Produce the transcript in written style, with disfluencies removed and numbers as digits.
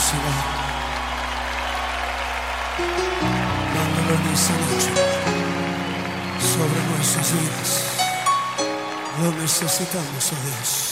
generosidad. Mándalo en esta noche sobre nuestras vidas. Lo necesitamos, oh Dios.